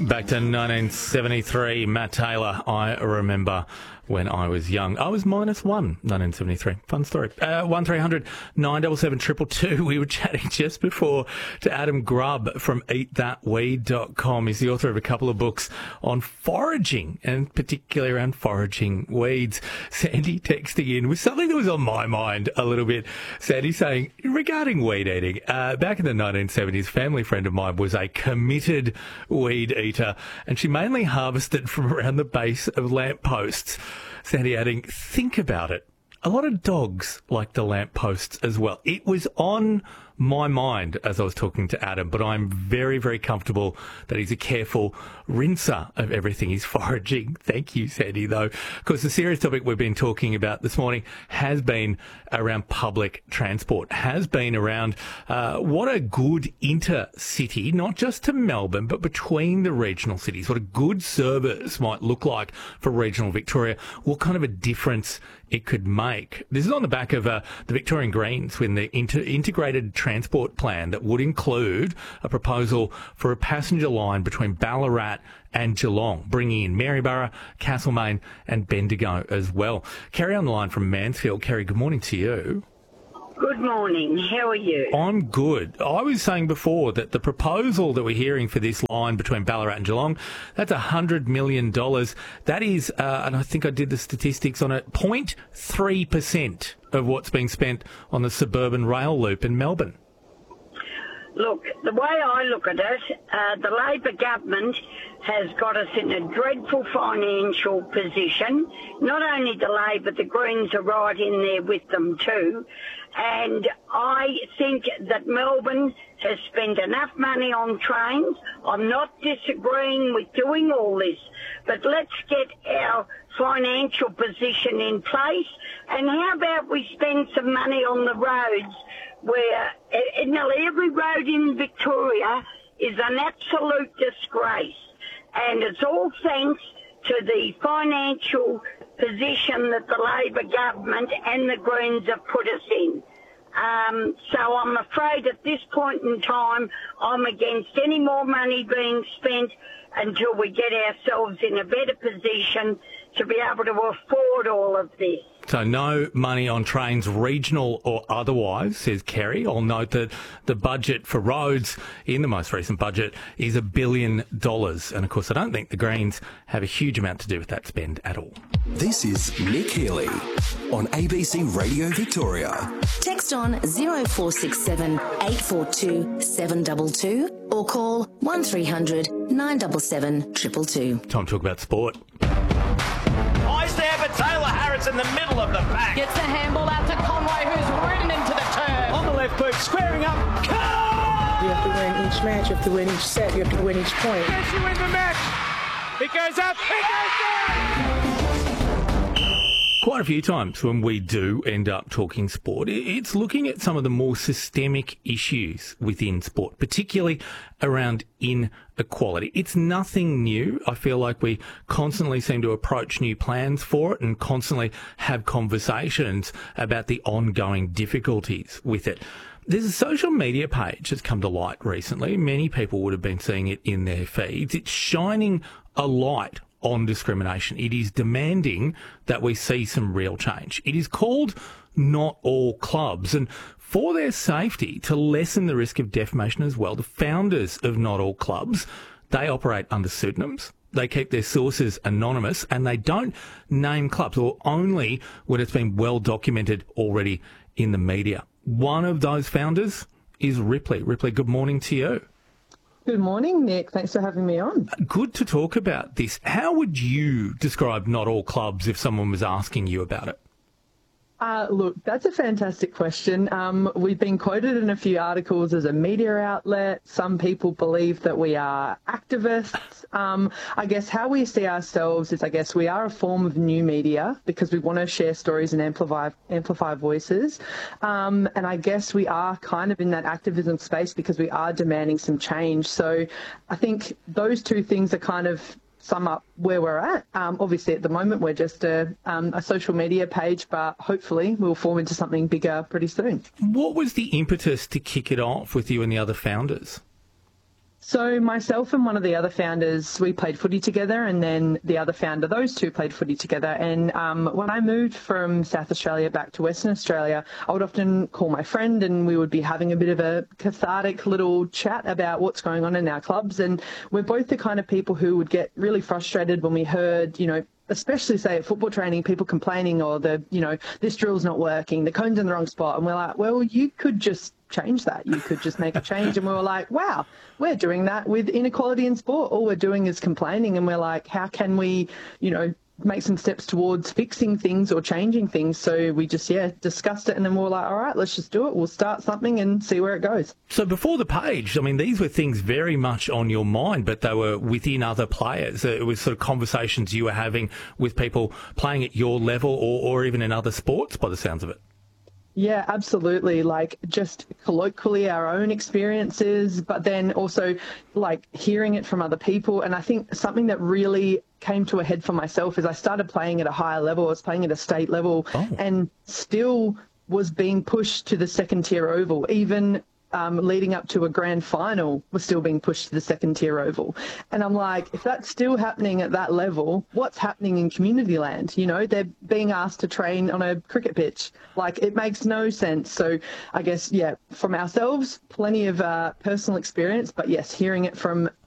Back to 1973, Matt Taylor. I remember when I was young. I was -1, 1973. Fun story. 1300 977 222. We were chatting just before to Adam Grubb from eatthatweed.com. He's the author of a couple of books on foraging, and particularly around foraging weeds. Sandy texting in with something that was on my mind a little bit. Sandy saying, regarding weed eating, back in the 1970s, a family friend of mine was a committed weed eater, and she mainly harvested from around the base of lampposts. Sandy adding, think about it. A lot of dogs like the lampposts as well. It was on my mind as I was talking to Adam, but I'm very, very comfortable that he's a careful rinser of everything he's foraging. Thank you, Sandy, though. Of course, the serious topic we've been talking about this morning has been around public transport, has been around what a good intercity, not just to Melbourne, but between the regional cities, what a good service might look like for regional Victoria, what kind of a difference it could make. This is on the back of the Victorian Greens when the integrated transport plan that would include a proposal for a passenger line between Ballarat and Geelong, bringing in Maryborough, Castlemaine and Bendigo as well. Kerry on the line from Mansfield. Kerry, good morning to you. Good morning. How are you? I'm good. I was saying before that the proposal that we're hearing for this line between Ballarat and Geelong, that's $100 million. That is, and I think I did the statistics on it, 0.3% of what's being spent on the suburban rail loop in Melbourne. Look, the way I look at it, the Labor government has got us in a dreadful financial position. Not only the Labor, the Greens are right in there with them too. And I think that Melbourne has spent enough money on trains. I'm not disagreeing with doing all this, but let's get our financial position in place. And how about we spend some money on the roads, where nearly every road in Victoria is an absolute disgrace. And it's all thanks to the financial position that the Labor government and the Greens have put us in. So I'm afraid at this point in time, I'm against any more money being spent until we get ourselves in a better position to be able to afford all of this. So no money on trains, regional or otherwise, says Kerry. I'll note that the budget for roads in the most recent budget is $1 billion. And, of course, I don't think the Greens have a huge amount to do with that spend at all. This is Nick Healy on ABC Radio Victoria. Text on 0467 842 722 or call 1300 977 222. Time to talk about sport. Eyes there for Taylor Harris in the middle of the pack. Gets the handball out to Conway, who's ridden into the turn. On the left boot, squaring up. You have to win each match, you have to win each set, you have to win each point. Yes, you win the match. It goes up. It goes down. Quite a few times when we do end up talking sport, it's looking at some of the more systemic issues within sport, particularly around inequality. It's nothing new. I feel like we constantly seem to approach new plans for it and constantly have conversations about the ongoing difficulties with it. There's a social media page that's come to light recently. Many people would have been seeing it in their feeds. It's shining a light on discrimination. It is demanding that we see some real change. It is called Not All Clubs, and for their safety, to lessen the risk of defamation as well, the founders of Not All Clubs, they operate under pseudonyms. They keep their sources anonymous, and they don't name clubs, or only when it's been well documented already in the media. One of those founders is Ripley. Ripley, good morning to you. Good morning, Nick. Thanks for having me on. Good to talk about this. How would you describe Not All Clubs if someone was asking you about it? Look, that's a fantastic question. We've been quoted in a few articles as a media outlet. Some people believe that we are activists. I guess how we see ourselves is, I guess, we are a form of new media because we want to share stories and amplify voices. And I guess we are kind of in that activism space because we are demanding some change. So I think those two things are kind of sum up where we're at. Obviously, at the moment, we're just a social media page, but hopefully we'll form into something bigger pretty soon. What was the impetus to kick it off with you and the other founders? So myself and one of the other founders, we played footy together, and then the other founder, those two played footy together. And when I moved from South Australia back to Western Australia, I would often call my friend and we would be having a bit of a cathartic little chat about what's going on in our clubs. And we're both the kind of people who would get really frustrated when we heard, especially say at football training, people complaining or this drill's not working, the cone's in the wrong spot. And we're like, well, you could just change that. You could just make a change. And we were like, wow, we're doing that with inequality in sport. All we're doing is complaining. And we're like, how can we, make some steps towards fixing things or changing things? So we just, discussed it. And then we were like, all right, let's just do it. We'll start something and see where it goes. So before the page, I mean, these were things very much on your mind, but they were within other players. It was sort of conversations you were having with people playing at your level or even in other sports by the sounds of it. Yeah, absolutely. Like just colloquially our own experiences, but then also like hearing it from other people. And I think something that really came to a head for myself is I started playing at a higher level. I was playing at a state level and still was being pushed to the second tier oval. Even leading up to a grand final was still being pushed to the second tier oval. And I'm like, if that's still happening at that level, what's happening in community land? They're being asked to train on a cricket pitch. Like, it makes no sense. So I guess, from ourselves, plenty of personal experience, but yes, hearing it from